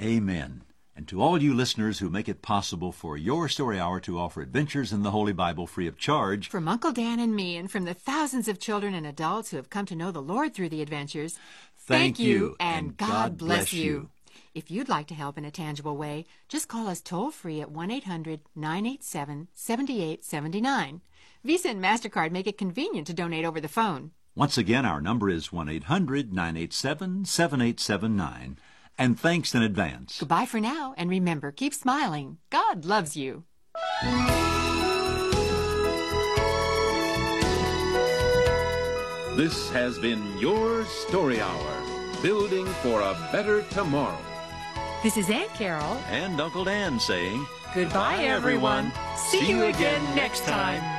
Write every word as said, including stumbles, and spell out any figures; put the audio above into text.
Amen. And to all you listeners who make it possible for your story hour to offer adventures in the Holy Bible free of charge. From Uncle Dan and me, and from the thousands of children and adults who have come to know the Lord through the adventures, Thank, thank you, you, and, and God, God bless bless you. you. If you'd like to help in a tangible way, just call us toll-free at one eight hundred nine eight seven seven eight seven nine. Visa and MasterCard make it convenient to donate over the phone. Once again, our number is one eight hundred nine eight seven seven eight seven nine. And thanks in advance. Goodbye for now, and remember, keep smiling. God loves you. This has been your Story Hour, building for a better tomorrow. This is Aunt Carol. And Uncle Dan saying, Goodbye, Bye, everyone. everyone. See you again next time.